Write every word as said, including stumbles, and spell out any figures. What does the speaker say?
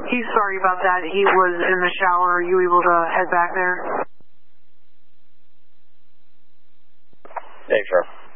He's sorry about that. He was in the shower. Are you able to head back there? Yeah, sure.